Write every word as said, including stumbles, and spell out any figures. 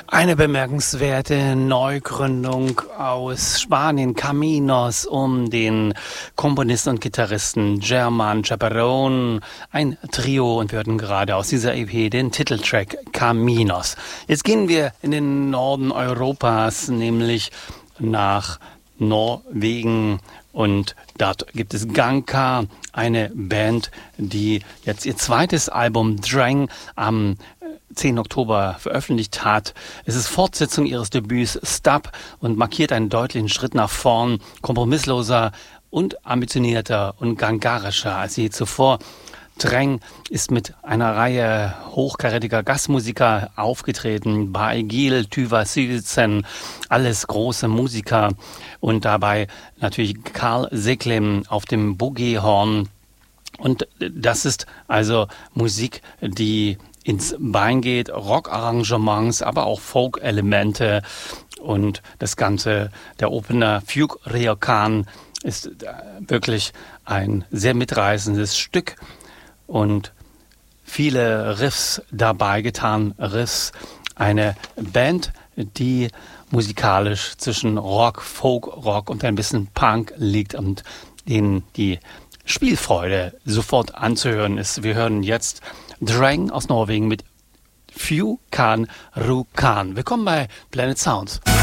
Eine bemerkenswerte Neugründung aus Spanien, Caminos, um den Komponisten und Gitarristen Germán Chaperón, ein Trio, und wir hörten gerade aus dieser E P den Titeltrack Caminos. Jetzt gehen wir in den Norden Europas, nämlich nach Norwegen, und dort gibt es Gangkar, eine Band, die jetzt ihr zweites Album Drang am zehnten Oktober veröffentlicht hat. Es ist Fortsetzung ihres Debüts Stop und markiert einen deutlichen Schritt nach vorn, kompromissloser und ambitionierter und gangarischer als je zuvor. Drang ist mit einer Reihe hochkarätiger Gastmusiker aufgetreten, bei Gil, Tuva Syvertsen, alles große Musiker, und dabei natürlich Karl Seklem auf dem Boogie-Horn. Und das ist also Musik, die ins Bein geht, Rock-Arrangements, aber auch Folk-Elemente, und das Ganze, der Opener Fugue Ryokan, ist wirklich ein sehr mitreißendes Stück und viele Riffs dabei getan, Riffs, eine Band, die musikalisch zwischen Rock, Folk, Rock und ein bisschen Punk liegt und denen die Spielfreude sofort anzuhören ist. Wir hören jetzt Drang aus Norwegen mit Fugue Ryokan. Willkommen bei Planet Sounds.